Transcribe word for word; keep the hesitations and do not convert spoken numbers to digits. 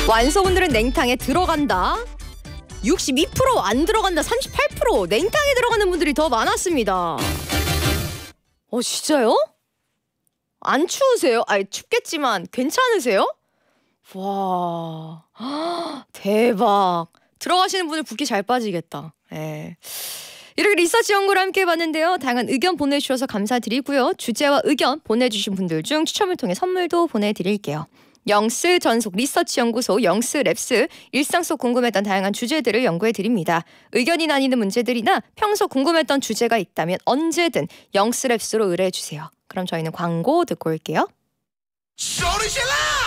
완소분들은 냉탕에 들어간다. 육십이 퍼센트 안 들어간다. 삼십팔 퍼센트 냉탕에 들어가는 분들이 더 많았습니다. 어 진짜요? 안 추우세요? 아니 춥겠지만 괜찮으세요? 와 대박. 들어가시는 분들 붓기 잘 빠지겠다. 예. 이렇게 리서치 연구를 함께 해봤는데요. 다양한 의견 보내주셔서 감사드리고요. 주제와 의견 보내주신 분들 중 추첨을 통해 선물도 보내드릴게요. 영스 전속 리서치 연구소 영스 랩스 일상 속 궁금했던 다양한 주제들을 연구해드립니다. 의견이 나뉘는 문제들이나 평소 궁금했던 주제가 있다면 언제든 영스 랩스로 의뢰해주세요. 그럼 저희는 광고 듣고 올게요. 소리 질러!